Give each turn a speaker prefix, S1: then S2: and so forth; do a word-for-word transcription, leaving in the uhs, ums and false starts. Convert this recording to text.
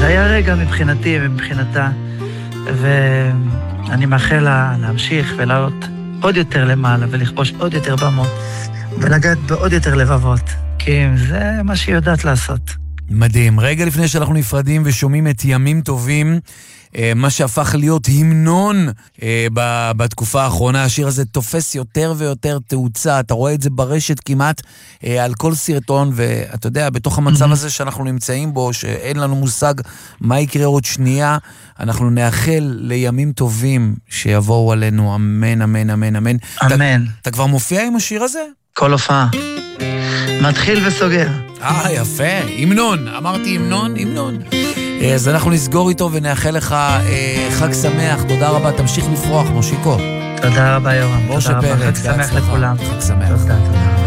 S1: זה היה רגע מבחינתי ומבחינתה, ואני מאחל לה להמשיך ולעלות עוד יותר למעלה, ולכבוש עוד יותר במות, ולגעת בעוד יותר לבבות, כי זה מה שהיא יודעת לעשות.
S2: מדהים. רגע לפני שאנחנו נפרדים ושומעים את ימים טובים, מה שהפך להיות המנון בתקופה האחרונה, השיר הזה תופס יותר ויותר תאוצה, אתה רואה את זה ברשת כמעט על כל סרטון, ואתה יודע, בתוך המצב הזה שאנחנו נמצאים בו, שאין לנו מושג מה יקרה עוד שנייה, אנחנו נאחל לימים טובים שיבואו עלינו, אמן, אמן, אמן, אמן.
S1: אמן.
S2: אתה כבר מופיע עם השיר הזה?
S1: כל הופעה. מתחיל וסוגר.
S2: אה, יפה. המנון. אמרתי המנון, המנון. אז אנחנו נסגור איתו ונאחל לך אה, חג שמח. תודה רבה. תמשיך לפרוח, מושיקו.
S1: תודה רבה, יורם.
S2: משה פרץ.
S1: חג שמח לכולם.
S2: חג שמח.
S1: תודה, תודה.